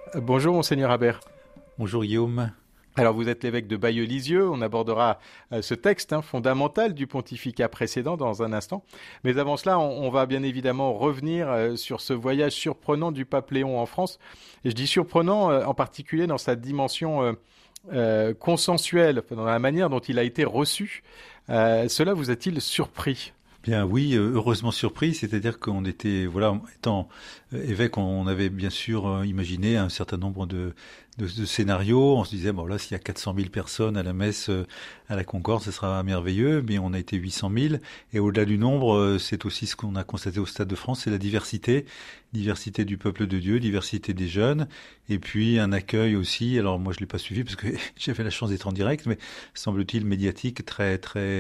Bonjour Monseigneur Habert. Bonjour Guillaume. Alors vous êtes l'évêque de Bailleul-Lisieux, on abordera ce texte fondamental du pontificat précédent dans un instant. Mais avant cela, on va bien évidemment revenir sur ce voyage surprenant du pape Léon en France. Et je dis surprenant en particulier dans sa dimension consensuelle, dans la manière dont il a été reçu. Cela vous a-t-il surpris ? Bien oui, heureusement surpris, c'est-à-dire qu'on était, étant évêque, on avait bien sûr imaginé un certain nombre de scénarios. On se disait, bon là, s'il y a 400 000 personnes à la messe à la Concorde, ce sera merveilleux, mais on a été 800 000. Et au-delà du nombre, c'est aussi ce qu'on a constaté au Stade de France, c'est la diversité du peuple de Dieu, diversité des jeunes, et puis un accueil aussi. Alors moi, je l'ai pas suivi parce que j'avais la chance d'être en direct, mais semble-t-il médiatique, très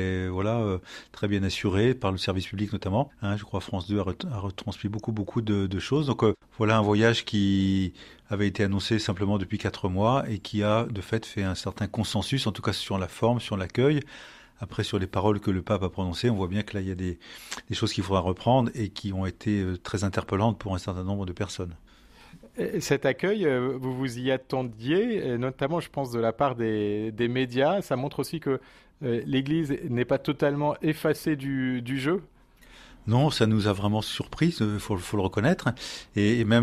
bien assuré par le service public notamment. Je crois France 2 a retransmis beaucoup de choses. Donc voilà un voyage qui avait été annoncé simplement depuis 4 mois et qui a de fait un certain consensus, en tout cas sur la forme, sur l'accueil. Après, sur les paroles que le pape a prononcées, on voit bien que là, il y a des choses qu'il faudra reprendre et qui ont été très interpellantes pour un certain nombre de personnes. Cet accueil, vous vous y attendiez, notamment, je pense, de la part des médias. Ça montre aussi que l'Église n'est pas totalement effacée du jeu. Non, ça nous a vraiment surpris, faut le reconnaître. Et même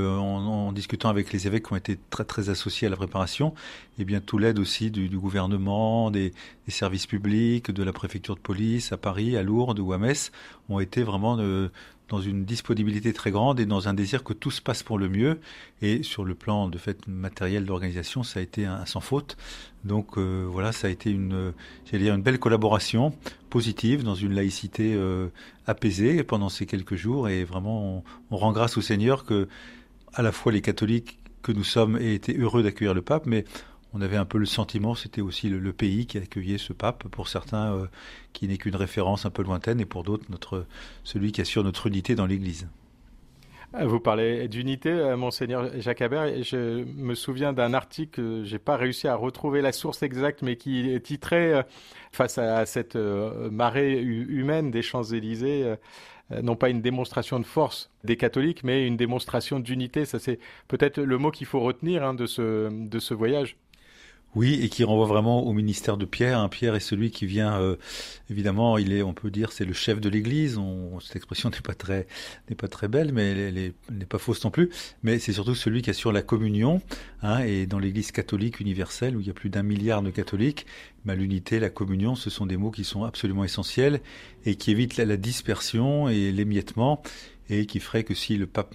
en discutant avec les évêques qui ont été très associés à la préparation, eh bien tout l'aide aussi du gouvernement, des services publics, de la préfecture de police à Paris, à Lourdes ou à Metz, ont été vraiment dans une disponibilité très grande et dans un désir que tout se passe pour le mieux. Et sur le plan de fait matériel d'organisation, ça a été un sans faute. Donc voilà, ça a été une belle collaboration positive dans une laïcité apaisée pendant ces quelques jours. Et vraiment, on rend grâce au Seigneur que à la fois les catholiques que nous sommes aient été heureux d'accueillir le pape, mais on avait un peu le sentiment, c'était aussi le pays qui accueillait ce pape, pour certains qui n'est qu'une référence un peu lointaine, et pour d'autres celui qui assure notre unité dans l'Église. Vous parlez d'unité, Monseigneur Jacques Habert, et je me souviens d'un article que j'ai pas réussi à retrouver la source exacte, mais qui est titré face à cette marée humaine des Champs-Élysées, non pas une démonstration de force des catholiques, mais une démonstration d'unité. Ça, c'est peut-être le mot qu'il faut retenir de ce voyage. Oui, et qui renvoie vraiment au ministère de Pierre. Pierre est celui qui vient, évidemment, on peut dire, c'est le chef de l'Église. Cette expression n'est pas très belle, mais elle n'est pas fausse non plus. Mais c'est surtout celui qui assure la communion. Et dans l'Église catholique universelle, où il y a plus d'1 milliard de catholiques, l'unité, la communion, ce sont des mots qui sont absolument essentiels et qui évitent la dispersion et l'émiettement, et qui ferait que si le pape